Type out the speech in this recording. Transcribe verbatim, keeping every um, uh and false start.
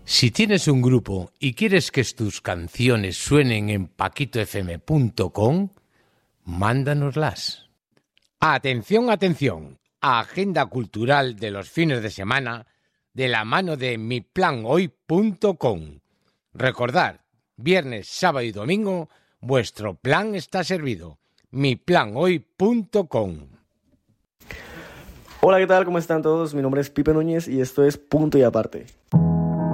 Si tienes un grupo y quieres que tus canciones suenen en paquito f m punto com, mándanoslas. Atención, atención, agenda cultural de los fines de semana de la mano de mi plan hoy punto com. Recordad, viernes, sábado y domingo, vuestro plan está servido. mi plan hoy punto com. Hola, ¿qué tal? ¿Cómo están todos? Mi nombre es Pipe Núñez y esto es Punto y Aparte.